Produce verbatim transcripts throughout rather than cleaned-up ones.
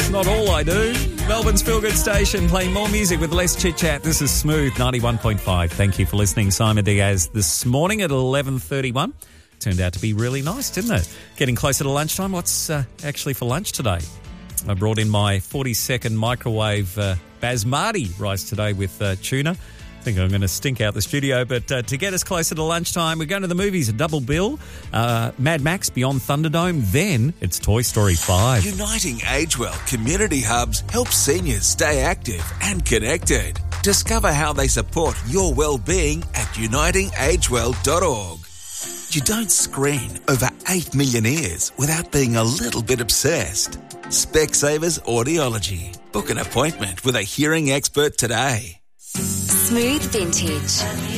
not all I do. Melbourne's Feel Good Station, playing more music with less chit-chat. This is Smooth ninety-one point five. Thank you for listening. Simon Diaz this morning at eleven thirty-one. Turned out to be really nice, didn't it? Getting closer to lunchtime. What's uh, actually for lunch today? I brought in my forty-second microwave uh, basmati rice today with uh, tuna. I think I'm going to stink out the studio, but uh, to get us closer to lunchtime, we're going to the movies, a double bill, uh, Mad Max Beyond Thunderdome, then it's Toy Story five. Uniting Agewell Community Hubs helps seniors stay active and connected. Discover how they support your well-being at uniting agewell dot org. You don't screen over eight million ears without being a little bit obsessed. Specsavers Audiology. Book an appointment with a hearing expert today. Smooth Vintage.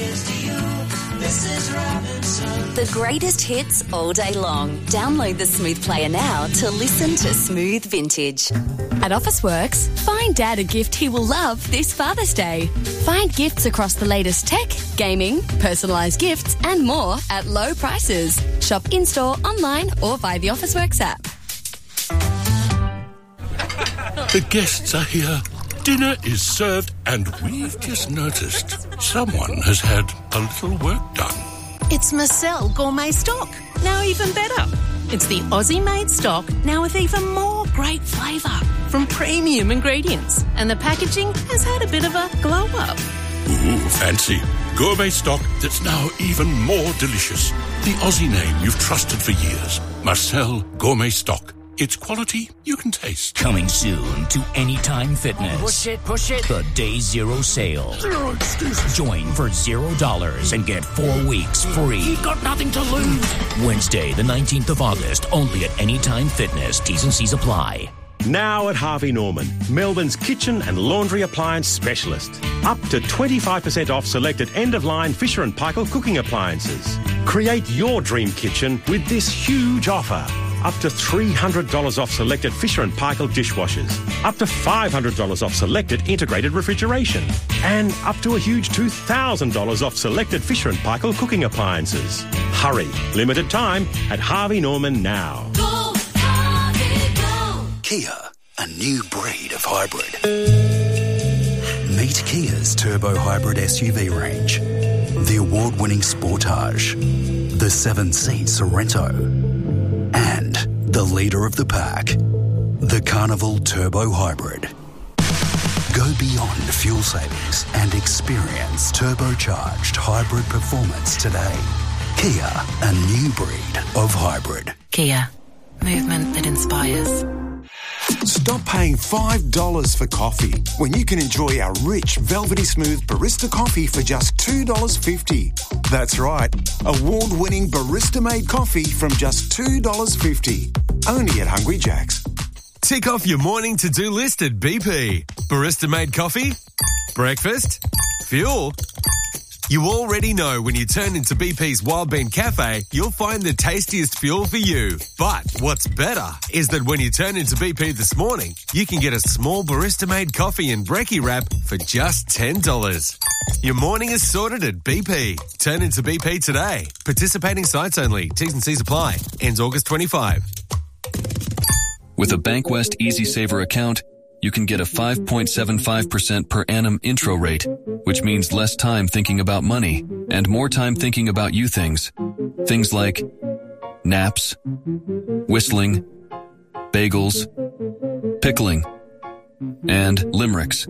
The greatest hits all day long. Download the Smooth Player now to listen to Smooth Vintage. At Officeworks, find Dad a gift he will love this Father's Day. Find gifts across the latest tech, gaming, personalised gifts and more at low prices. Shop in-store, online or via the Officeworks app. The guests are here. Dinner is served and we've just noticed someone has had a little work done. It's Marcel Gourmet Stock, now even better. It's the Aussie-made stock, now with even more great flavour from premium ingredients. And the packaging has had a bit of a glow-up. Ooh, fancy. Gourmet stock that's now even more delicious. The Aussie name you've trusted for years. Marcel Gourmet Stock. It's quality you can taste. Coming soon to Anytime Fitness. Push it, push it. The Day Zero Sale. Zero excuses. Join for zero dollars and get four weeks free. You've got nothing to lose. Wednesday, the nineteenth of August, only at Anytime Fitness. T's and C's apply. Now at Harvey Norman, Melbourne's kitchen and laundry appliance specialist. Up to twenty-five percent off selected end-of-line Fisher and Paykel cooking appliances. Create your dream kitchen with this huge offer. Up to three hundred dollars off selected Fisher and Paykel dishwashers. Up to five hundred dollars off selected integrated refrigeration. And up to a huge two thousand dollars off selected Fisher and Paykel cooking appliances. Hurry. Limited time at Harvey Norman now. Go, Harvey, go. Kia, a new breed of hybrid. Meet Kia's turbo hybrid S U V range. The award-winning Sportage. The seven-seat Sorento. And the leader of the pack, the Carnival Turbo Hybrid. Go beyond fuel savings and experience turbocharged hybrid performance today. Kia, a new breed of hybrid. Kia, movement that inspires. Stop paying five dollars for coffee when you can enjoy our rich, velvety smooth barista coffee for just two dollars fifty. That's right, award-winning barista-made coffee from just two dollars fifty. Only at Hungry Jack's. Tick off your morning to-do list at B P. Barista-made coffee? Breakfast? Fuel? You already know when you turn into B P's Wild Bean Cafe, you'll find the tastiest fuel for you. But what's better is that when you turn into B P this morning, you can get a small barista-made coffee and brekkie wrap for just ten dollars. Your morning is sorted at B P. Turn into B P today. Participating sites only. T's and C's apply. Ends August twenty-fifth. With a Bankwest Easy Saver account, you can get a five point seven five percent per annum intro rate, which means less time thinking about money and more time thinking about you things. Things like naps, whistling, bagels, pickling, and limericks.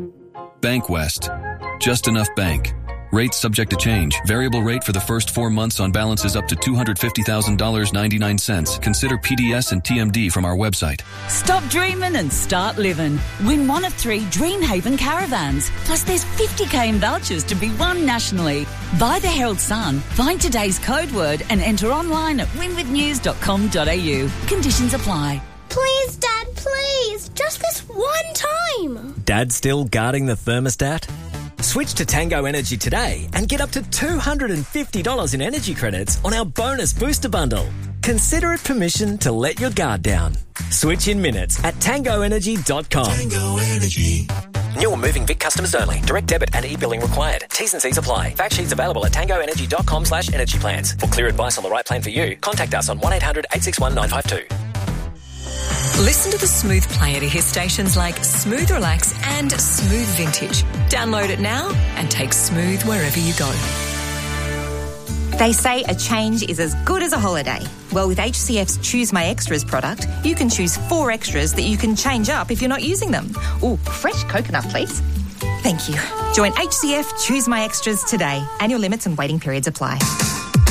Bankwest. Just enough bank. Rates subject to change. Variable rate for the first four months on balances up to two hundred fifty thousand dollars and ninety-nine cents. Consider P D S and T M D from our website. Stop dreaming and start living. Win one of three Dreamhaven caravans. Plus there's fifty K in vouchers to be won nationally. Buy the Herald Sun, find today's code word and enter online at win with news dot com dot a u. Conditions apply. Please, Dad, please. Just this one time. Dad still guarding the thermostat? Switch to Tango Energy today and get up to two hundred fifty dollars in energy credits on our bonus booster bundle. Consider it permission to let your guard down. Switch in minutes at tango energy dot com. Tango Energy. New or moving Vic customers only. Direct debit and e-billing required. T's and C's apply. Fact sheets available at tango energy dot com slash energy plans. For clear advice on the right plan for you, contact us on one eight hundred eight six one nine five two. Listen to the Smooth Player to hear stations like Smooth Relax and Smooth Vintage. Download it now and take Smooth wherever you go. They say a change is as good as a holiday. Well, with H C F's Choose My Extras product, you can choose four extras that you can change up if you're not using them. Ooh, fresh coconut, please. Thank you. Join H C F Choose My Extras today. Annual limits and waiting periods apply.